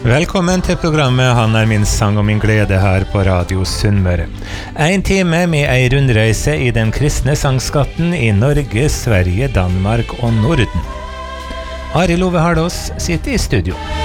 Velkommen til programmet Han min sang og min glede her på Radio Sunnmøre. En time med ei rundreise i den kristne sangskatten i Norge, Sverige, Danmark og Norden. Arild Ove Hardås sitter i studio.